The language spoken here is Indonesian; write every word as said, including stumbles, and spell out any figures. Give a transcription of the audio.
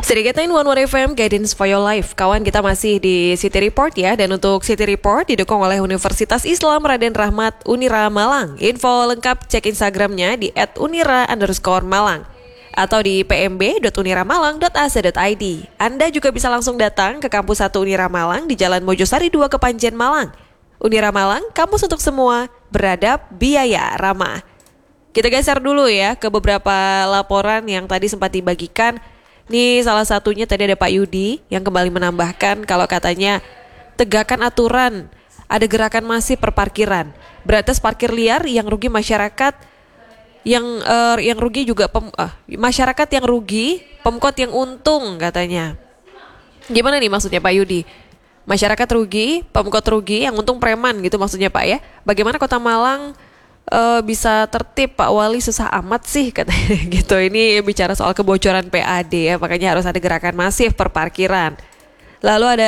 Sedikatin One One F M, Guidance for Your Life. Kawan, kita masih di City Report ya. Dan untuk City Report didukung oleh Universitas Islam Raden Rahmat Unira Malang. Info lengkap cek Instagramnya di et unira underscore malang atau di p m b dot unira malang dot a c dot i d. Anda juga bisa langsung datang ke Kampus satu Unira Malang di Jalan Mojosari dua Kepanjen Malang. Unira Malang, kampus untuk semua, beradab, biaya ramah. Kita geser dulu ya ke beberapa laporan yang tadi sempat dibagikan. Nih salah satunya tadi ada Pak Yudi yang kembali menambahkan kalau katanya tegakkan aturan, ada gerakan masif perparkiran, beratas parkir liar yang rugi masyarakat, yang uh, yang rugi juga pem, uh, masyarakat yang rugi, Pemkot yang untung katanya. Gimana nih maksudnya Pak Yudi? Masyarakat rugi, Pemkot rugi, yang untung preman gitu maksudnya Pak ya? Bagaimana Kota Malang Uh, bisa tertib, Pak Wali susah amat sih katanya gitu. Ini bicara soal kebocoran P A D ya, makanya harus ada gerakan masif perparkiran. Lalu ada